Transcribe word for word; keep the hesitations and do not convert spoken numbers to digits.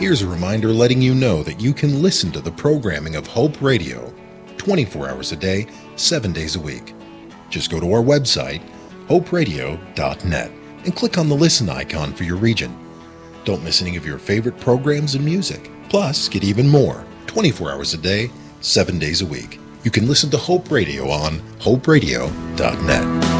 Here's a reminder letting you know that you can listen to the programming of Hope Radio twenty-four hours a day, seven days a week. Just go to our website, hope radio dot net, and click on the listen icon for your region. Don't miss any of your favorite programs and music. Plus, get even more twenty-four hours a day, seven days a week. You can listen to Hope Radio on hope radio dot net.